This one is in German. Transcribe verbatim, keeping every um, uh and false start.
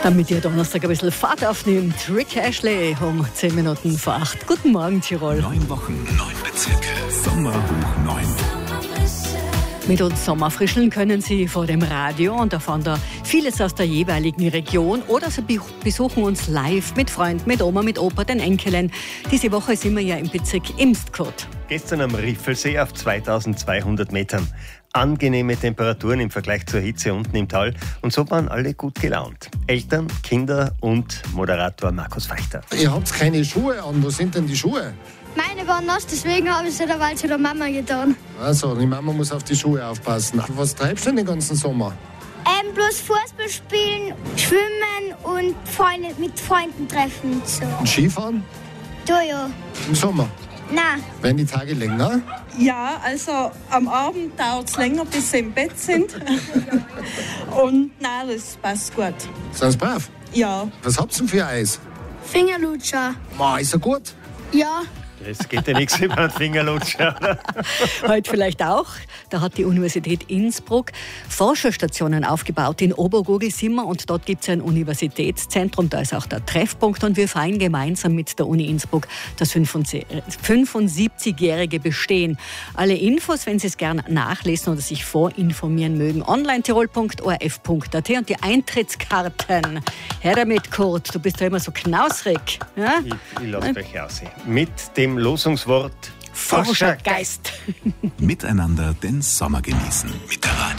Damit ihr Donnerstag ein bisschen Fahrt aufnimmt. Rick Ashley um zehn Minuten vor acht. Guten Morgen, Tirol. Neun Wochen, neun Bezirke, Sommer hoch neun. Mit uns Sommerfrischeln können Sie vor dem Radio und erfahren da vieles aus der jeweiligen Region oder Sie besuchen uns live mit Freunden, mit Oma, mit Opa, den Enkeln. Diese Woche sind wir ja im Bezirk Imstkot. Gestern am Riffelsee auf zweitausendzweihundert Metern. Angenehme Temperaturen im Vergleich zur Hitze unten im Tal. Und so waren alle gut gelaunt. Eltern, Kinder und Moderator Markus Feichter. Ihr habt keine Schuhe an. Wo sind denn die Schuhe? Meine waren nass, deswegen habe ich sie derweil zu der Mama getan. Also, die Mama muss auf die Schuhe aufpassen. Was treibst du denn den ganzen Sommer? Ähm, bloß Fußball spielen, schwimmen und Freunde, mit Freunden treffen. So. Und Skifahren? Da ja. Im Sommer? Nein. Werden die Tage länger? Ja, also am Abend dauert es länger, bis sie im Bett sind. Und nein, das passt gut. Sind Sie brav? Ja. Was habt ihr denn für Eis? Fingerlutscher. Ma, ist er gut? Ja. Es geht ja nichts über den Fingerlutscher, oder? Heute vielleicht auch. Da hat die Universität Innsbruck Forscherstationen aufgebaut. In Obergurgl sind wir und dort gibt es ein Universitätszentrum. Da ist auch der Treffpunkt und wir feiern gemeinsam mit der Uni Innsbruck das fünfundsiebzigjährige Bestehen. Alle Infos, wenn Sie es gerne nachlesen oder sich vorinformieren mögen, online tirol punkt o r f punkt a t und die Eintrittskarten. Her damit, Kurt, du bist ja immer so knausrig. Ja? Ich, ich lasse euch aus. Mit dem Losungswort Forschergeist. Miteinander den Sommer genießen. Mit der Radio.